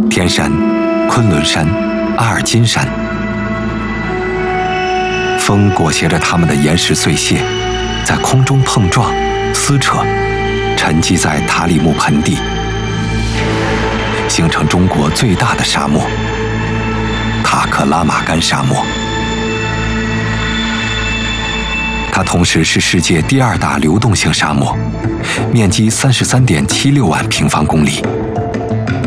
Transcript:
天山、昆仑山、阿尔金山。风裹挟着它们的岩石碎屑，在空中碰撞、撕扯，沉积在塔里木盆地，形成中国最大的沙漠——塔克拉玛干沙漠。它同时是世界第2大流动性沙漠，面积33.76万平方公里。